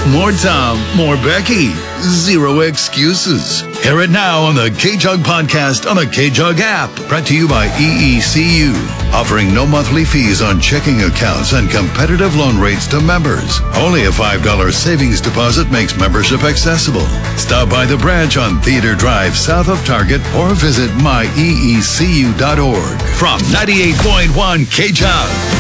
More Tom, more Becky. Zero excuses. Hear it now on the K-Jug podcast on the K-Jug app. Brought to you by EECU. Offering no monthly fees on checking accounts and competitive loan rates to members. Only a $5 savings deposit makes membership accessible. Stop by the branch on Theater Drive south of Target or visit myeecu.org. From 98.1 K-Jug.